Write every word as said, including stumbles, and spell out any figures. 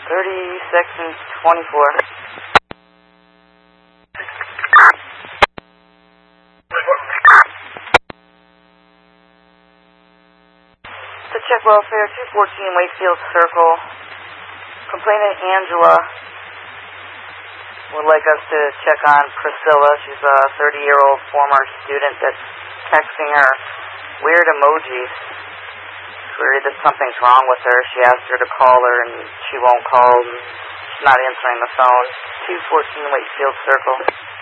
thirty, section twenty-four. To check welfare, two fourteen Wakefield Circle. Complainant Angela would like us to check on Priscilla. She's a thirty-year-old former student that's texting her weird emojis. She's worried that something's wrong with her. She asked her to call her, and she won't call. She's not answering the phone. two fourteen Wakefield Circle.